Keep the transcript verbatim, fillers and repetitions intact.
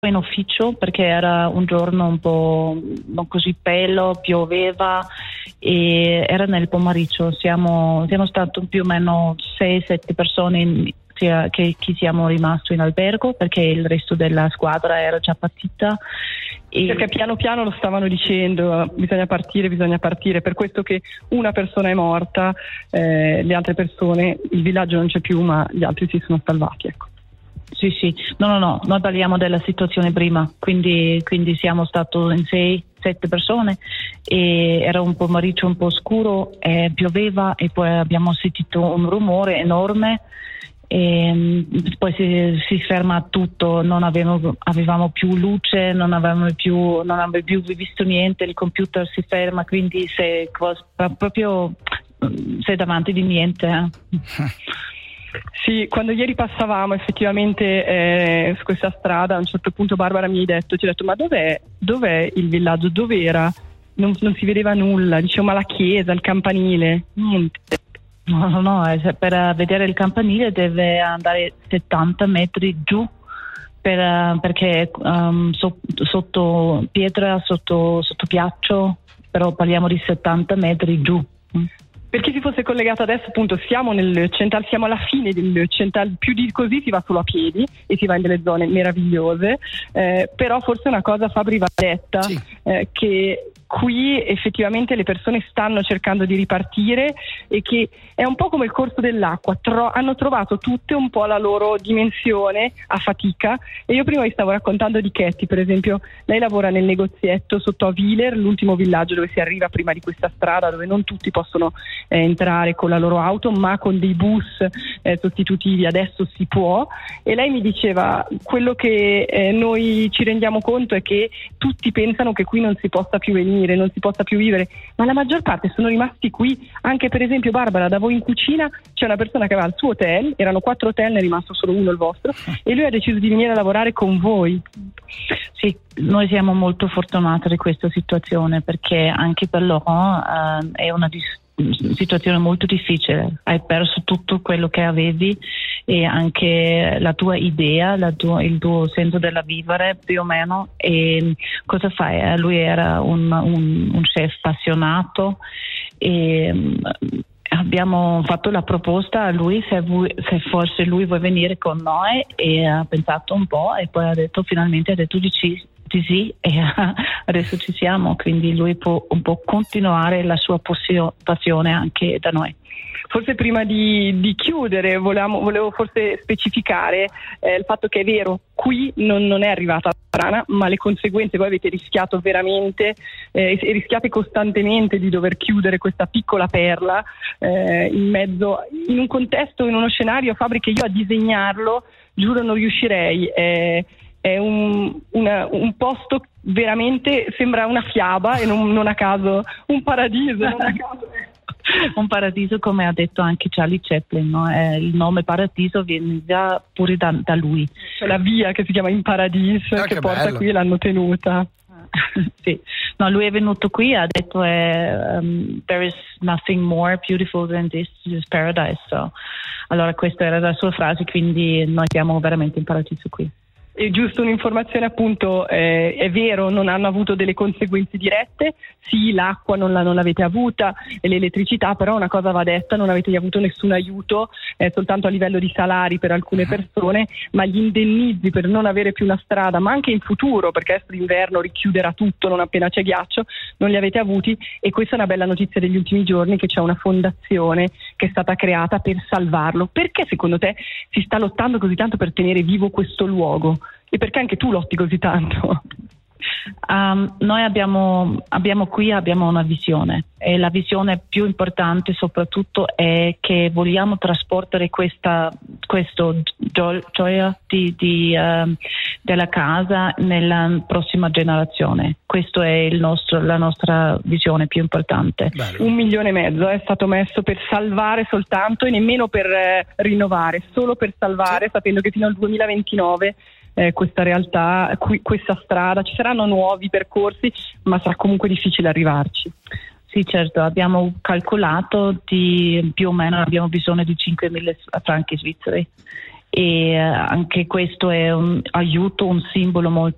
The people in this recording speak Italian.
in ufficio perché era un giorno un po' non così bello, pioveva e era nel pomeriggio. Siamo, siamo stati più o meno sei sette persone in, sia, che, che siamo rimasti in albergo perché il resto della squadra era già partita. E perché piano piano lo stavano dicendo, bisogna partire, bisogna partire, per questo che una persona è morta, eh, le altre persone, il villaggio non c'è più ma gli altri si sono salvati, ecco. Sì, sì, no, no, no, noi parliamo della situazione prima, quindi, quindi siamo stati in sei, sette persone e era un pomeriggio un po' scuro, e pioveva e poi abbiamo sentito un rumore enorme e poi si, si ferma tutto, non avevamo, avevamo più luce, non avevamo più, non avevamo più visto niente, il computer si ferma, quindi sei proprio sei davanti di niente. Eh. Sì, quando ieri passavamo effettivamente eh, su questa strada, a un certo punto Barbara mi ha detto, ti ho detto ma dov'è, dov'è il villaggio, dov'era? Non, non si vedeva nulla, dicevo ma la chiesa, il campanile, niente. No, no, no, per vedere il campanile deve andare settanta metri giù per, perché um, so, sotto pietra, sotto, sotto ghiaccio, però parliamo di settanta metri giù. Per chi si fosse collegato adesso, appunto, siamo nel Cental, siamo alla fine del Cental, più di così si va solo a piedi e si va in delle zone meravigliose, eh, però forse una cosa Fabri va detta, sì. eh, che qui effettivamente le persone stanno cercando di ripartire e che è un po' come il corso dell'acqua, tro- hanno trovato tutte un po' la loro dimensione a fatica. E io prima vi stavo raccontando di Katie, per esempio, lei lavora nel negozietto sotto a Wieler, l'ultimo villaggio dove si arriva prima di questa strada, dove non tutti possono eh, entrare con la loro auto, ma con dei bus eh, sostitutivi adesso si può. E lei mi diceva, quello che eh, noi ci rendiamo conto è che tutti pensano che qui non si possa più venire, non si possa più vivere, ma la maggior parte sono rimasti qui. Anche per esempio Barbara, da voi in cucina c'è una persona che aveva il suo hotel, erano quattro hotel, ne è rimasto solo uno il vostro, e lui ha deciso di venire a lavorare con voi. Sì, noi siamo molto fortunati di questa situazione perché anche per loro uh, è una dis- situazione molto difficile, hai perso tutto quello che avevi e anche la tua idea, la tua, il tuo senso della vivere più o meno. E cosa fai? Lui era un, un, un chef appassionato e abbiamo fatto la proposta a lui se, vu- se forse lui vuole venire con noi e ha pensato un po' e poi ha detto finalmente ha detto di sì, di sì e adesso ci siamo, quindi lui può un po' continuare la sua passio- passione anche da noi. Forse prima di, di chiudere volevamo, volevo forse specificare eh, il fatto che è vero, qui non, non è arrivata la rana, ma le conseguenze voi avete rischiato veramente eh, e rischiate costantemente di dover chiudere questa piccola perla eh, in mezzo, in un contesto, in uno scenario, Fabri, che io a disegnarlo giuro non riuscirei. Eh, è un, una, un posto veramente, sembra una fiaba e non, non a caso un paradiso, non a caso un paradiso, come ha detto anche Charlie Chaplin, no? eh, il nome paradiso viene già pure da, da lui. C'è la via che si chiama In Paradiso ah, che, che porta bello. Qui e l'hanno tenuta. Sì, no, lui è venuto qui e ha detto eh, um, there is nothing more beautiful than this, this paradise. So, allora questa era la sua frase, quindi noi siamo veramente in paradiso qui. E giusto un'informazione, appunto, eh, è vero, non hanno avuto delle conseguenze dirette, sì, l'acqua non, la, non l'avete avuta e l'elettricità, però una cosa va detta, non avete avuto nessun aiuto, eh, soltanto a livello di salari per alcune persone, ma gli indennizi per non avere più una strada, ma anche in futuro, perché adesso l'inverno richiuderà tutto non appena c'è ghiaccio, non li avete avuti. E questa è una bella notizia degli ultimi giorni, che c'è una fondazione che è stata creata per salvarlo. Perché secondo te si sta lottando così tanto per tenere vivo questo luogo? E perché anche tu lotti così tanto? Um, noi abbiamo, abbiamo qui abbiamo una visione e la visione più importante soprattutto è che vogliamo trasportare questa questo gio- gioia di, di, uh, della casa nella prossima generazione. Questo è il nostro, la nostra visione più importante. Bello. Un milione e mezzo è stato messo per salvare soltanto e nemmeno per eh, rinnovare, solo per salvare, sì. Sapendo che fino al duemilaventinove Eh, questa realtà, qui, questa strada, ci saranno nuovi percorsi, ma sarà comunque difficile arrivarci. Sì, certo, abbiamo calcolato di più o meno abbiamo bisogno di cinquemila franchi svizzeri e eh, anche questo è un aiuto, un simbolo molto